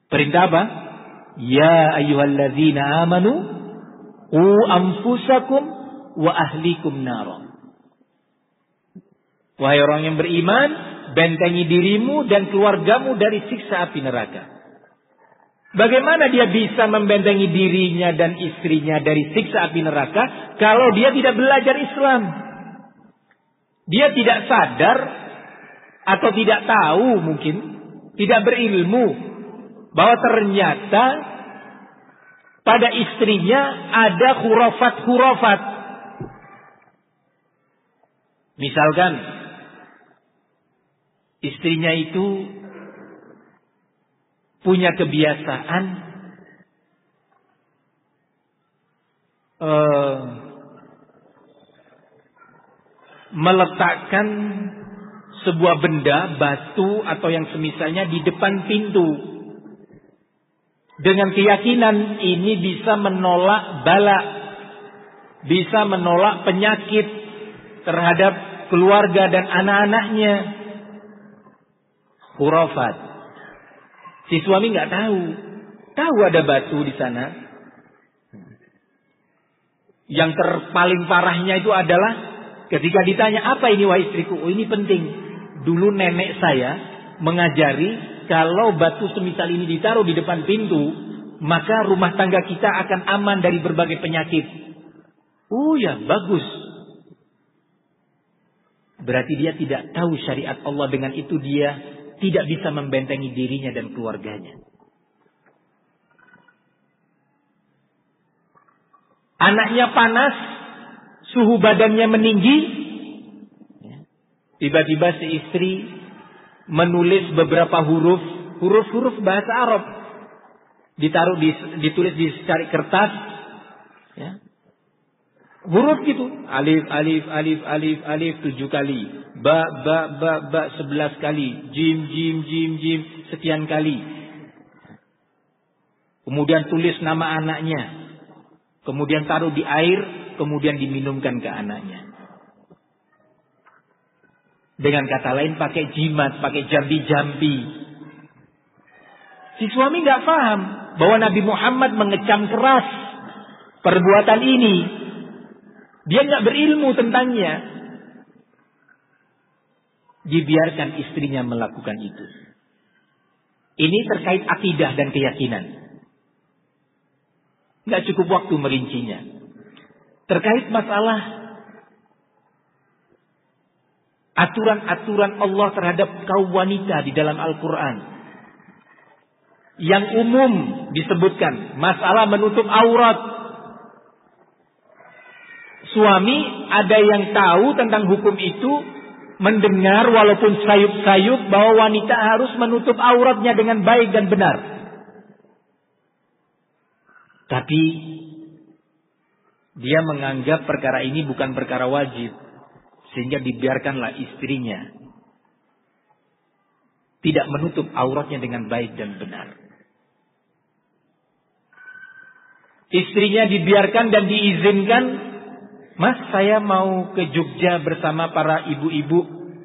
Perintah apa? Ya ayyuhalladzina amanu qu anfusakum wa ahlikum nara. Wahai orang yang beriman, bentengi dirimu dan keluargamu dari siksa api neraka. Bagaimana dia bisa membentengi dirinya dan istrinya dari siksa api neraka kalau dia tidak belajar Islam? Dia tidak sadar atau tidak tahu, mungkin tidak berilmu bahwa ternyata pada istrinya ada khurafat-khurafat. Misalkan istrinya itu punya kebiasaan meletakkan sebuah benda, batu atau yang semisalnya di depan pintu dengan keyakinan ini bisa menolak bala, bisa menolak penyakit terhadap keluarga dan anak-anaknya. Khurafat. Si suami nggak tahu ada batu di sana. Yang paling parahnya itu adalah ketika ditanya, apa ini wahai istriku? Oh, ini penting. Dulu nenek saya mengajari kalau batu semisal ini ditaruh di depan pintu, maka rumah tangga kita akan aman dari berbagai penyakit. Oh ya, bagus. Berarti dia tidak tahu syariat Allah, dengan itu dia tidak bisa membentengi dirinya dan keluarganya. Anaknya panas, suhu badannya meninggi. Tiba-tiba si istri menulis beberapa huruf bahasa Arab. Ditulis di secari kertas. Ya. Huruf gitu. Alif, alif, alif, alif, alif 7 kali. Ba 11 kali. Jim sekian kali. Kemudian tulis nama anaknya. Kemudian taruh di air. Kemudian diminumkan ke anaknya. Dengan kata lain pakai jimat, pakai jambi-jambi. Si suami nggak paham bahwa Nabi Muhammad mengecam keras perbuatan ini. Dia nggak berilmu tentangnya. Dibiarkan istrinya melakukan itu. Ini terkait akidah dan keyakinan. Nggak cukup waktu merincinya. Terkait masalah aturan-aturan Allah terhadap kaum wanita di dalam Al-Quran. Yang umum disebutkan masalah menutup aurat. Suami ada yang tahu tentang hukum itu, mendengar walaupun sayup-sayup bahwa wanita harus menutup auratnya dengan baik dan benar. Tapi dia menganggap perkara ini bukan perkara wajib, sehingga dibiarkanlah istrinya tidak menutup auratnya dengan baik dan benar. Istrinya dibiarkan dan diizinkan, Mas, saya mau ke Jogja bersama para ibu-ibu.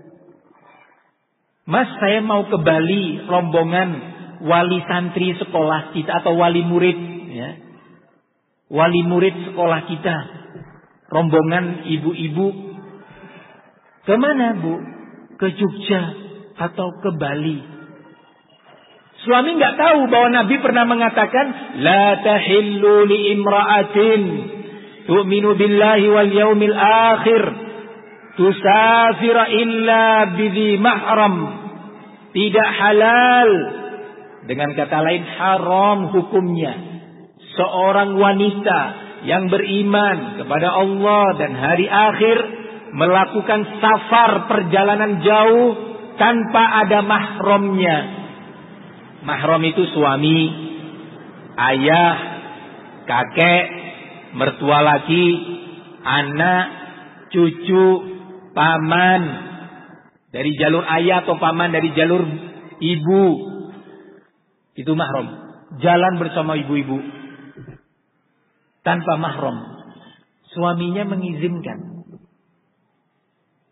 Mas, saya mau ke Bali, rombongan wali santri sekolah kita atau wali murid, ya. Wali murid sekolah kita, rombongan ibu-ibu. Kemana, Bu? Ke Jogja atau ke Bali? Suami nggak tahu bahwa Nabi pernah mengatakan, la tahillu li imra'atin tu'minu billahi wal yaumil akhir tusafira illa bidhi mahram. Tidak halal, dengan kata lain haram hukumnya, seorang wanita yang beriman kepada Allah dan hari akhir melakukan safar perjalanan jauh tanpa ada mahramnya. Mahram itu suami, ayah, kakek, mertua laki, anak, cucu, paman dari jalur ayah atau paman dari jalur ibu. Itu mahram. Jalan bersama ibu-ibu tanpa mahram. Suaminya mengizinkan.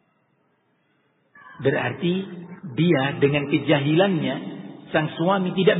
Berarti dia dengan kejahilannya, sang suami tidak